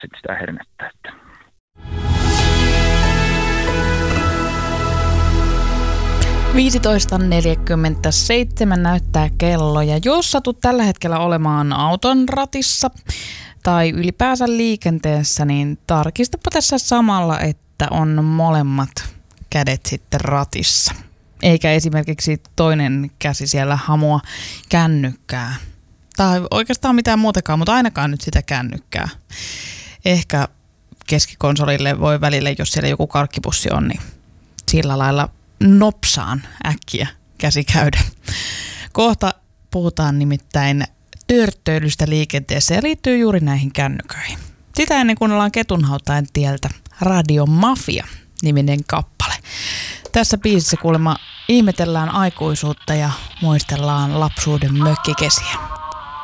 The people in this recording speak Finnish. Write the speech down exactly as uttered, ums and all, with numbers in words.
sit sitä hernettä. Että. viisitoista neljäkymmentäseitsemän näyttää kello, ja jos satut tällä hetkellä olemaan auton ratissa tai ylipäänsä liikenteessä, niin tarkistapa tässä samalla, että on molemmat kädet sitten ratissa. Eikä esimerkiksi toinen käsi siellä hamua kännykkää. Tai oikeastaan mitään muutakaan, mutta ainakaan nyt sitä kännykkää. Ehkä keskikonsolille voi välillä, jos siellä joku karkkipussi on, niin sillä lailla nopsaan äkkiä käsi käydä. Kohta puhutaan nimittäin törttöilystä liikenteessä ja liittyy juuri näihin kännyköihin. Sitä ennen kuunnellaan Ketunhautain tieltä Radio Mafia-niminen kappale. Tässä biisissä kuulemma ihmetellään aikuisuutta ja muistellaan lapsuuden mökkikesiä.